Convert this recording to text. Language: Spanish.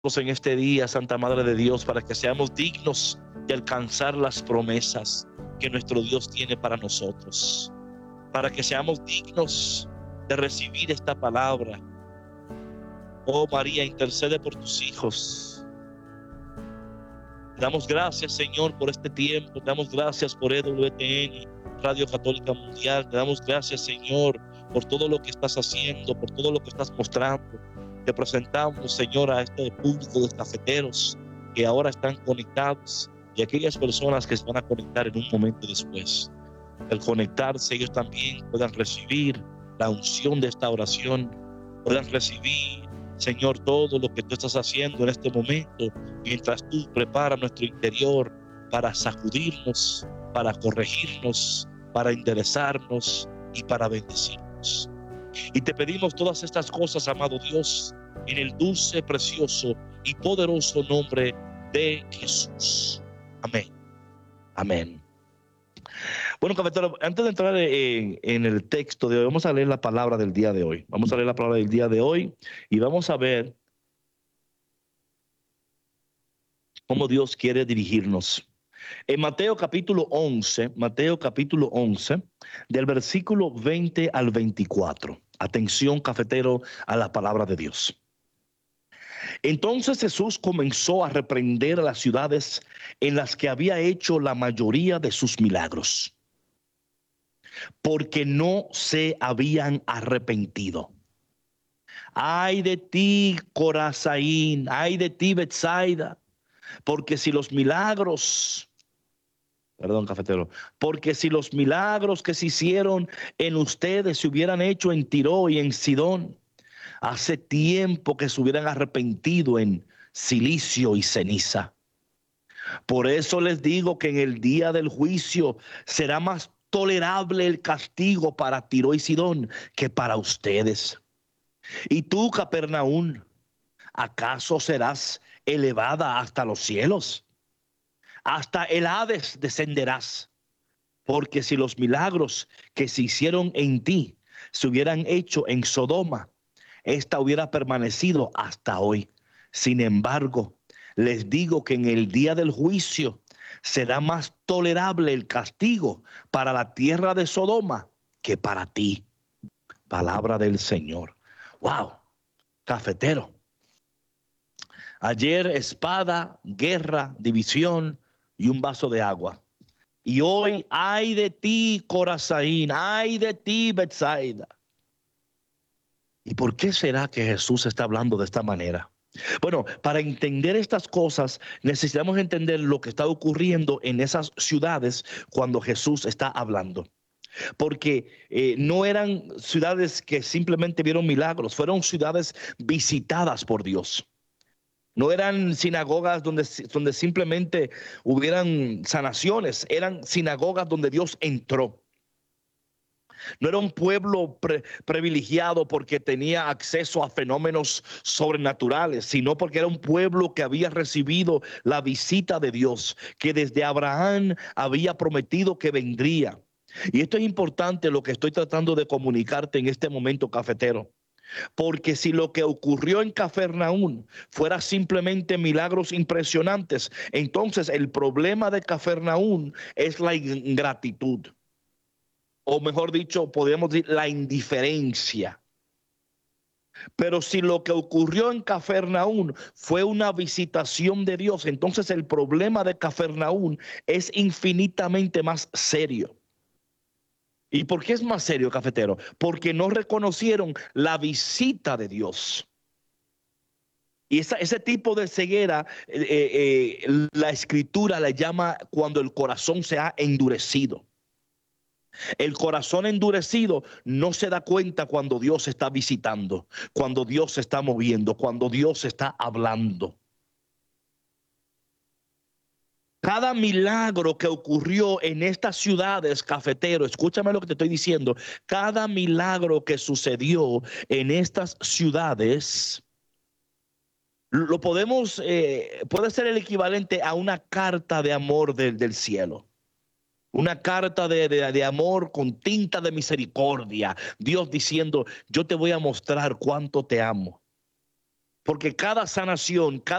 en este día, Santa Madre de Dios, para que seamos dignos de alcanzar las promesas que nuestro Dios tiene para nosotros, para que seamos dignos de recibir esta palabra. Oh María, intercede por tus hijos. Te damos gracias, Señor, por este tiempo. Te damos gracias por EWTN, Radio Católica Mundial. Te damos gracias, Señor, por todo lo que estás haciendo, por todo lo que estás mostrando. Te presentamos, Señor, a este público de cafeteros que ahora están conectados y aquellas personas que se van a conectar en un momento después. Al conectarse, ellos también puedan recibir la unción de esta oración, puedan recibir, Señor, todo lo que tú estás haciendo en este momento, mientras tú preparas nuestro interior para sacudirnos, para corregirnos, para enderezarnos y para bendecirnos. Y te pedimos todas estas cosas, amado Dios, en el dulce, precioso y poderoso nombre de Jesús. Amén. Amén. Bueno, cafetero, antes de entrar en el texto de hoy, vamos a leer la palabra del día de hoy. Vamos a leer la palabra del día de hoy y vamos a ver cómo Dios quiere dirigirnos. En Mateo capítulo 11, del versículo 20 al 24. Atención, cafetero, a la palabra de Dios. Entonces Jesús comenzó a reprender a las ciudades en las que había hecho la mayoría de sus milagros, porque no se habían arrepentido. Ay de ti, Corazaín, ay de ti, Betsaida, porque si los milagros que se hicieron en ustedes se hubieran hecho en Tiro y en Sidón, hace tiempo que se hubieran arrepentido en silicio y ceniza. Por eso les digo que en el día del juicio será más tolerable el castigo para Tiro y Sidón que para ustedes. Y tú, Capernaum, ¿acaso serás elevada hasta los cielos? Hasta el Hades descenderás, porque si los milagros que se hicieron en ti se hubieran hecho en Sodoma, esta hubiera permanecido hasta hoy. Sin embargo, les digo que en el día del juicio será más tolerable el castigo para la tierra de Sodoma que para ti. Palabra del Señor. ¡Wow! Cafetero. Ayer espada, guerra, división y un vaso de agua. Y hoy, ay de ti, Corazaín, ay de ti, Betsaida. ¿Y por qué será que Jesús está hablando de esta manera? Bueno, para entender estas cosas necesitamos entender lo que está ocurriendo en esas ciudades cuando Jesús está hablando. Porque no eran ciudades que simplemente vieron milagros, fueron ciudades visitadas por Dios. No eran sinagogas donde simplemente hubieran sanaciones, eran sinagogas donde Dios entró. No era un pueblo privilegiado porque tenía acceso a fenómenos sobrenaturales, sino porque era un pueblo que había recibido la visita de Dios, que desde Abraham había prometido que vendría. Y esto es importante, lo que estoy tratando de comunicarte en este momento, cafetero. Porque si lo que ocurrió en Cafarnaúm fuera simplemente milagros impresionantes, entonces el problema de Cafarnaúm es la ingratitud. O mejor dicho, podríamos decir la indiferencia. Pero si lo que ocurrió en Cafarnaúm fue una visitación de Dios, entonces el problema de Cafarnaúm es infinitamente más serio. ¿Y por qué es más serio, cafetero? Porque no reconocieron la visita de Dios. Y ese tipo de ceguera, la Escritura le llama cuando el corazón se ha endurecido. El corazón endurecido no se da cuenta cuando Dios está visitando, cuando Dios se está moviendo, cuando Dios está hablando. Cada milagro que ocurrió en estas ciudades, cafetero, escúchame lo que te estoy diciendo, cada milagro que sucedió en estas ciudades, lo podemos, puede ser el equivalente a una carta de amor del cielo. Una carta de amor con tinta de misericordia. Dios diciendo, yo te voy a mostrar cuánto te amo. porque cada sanación,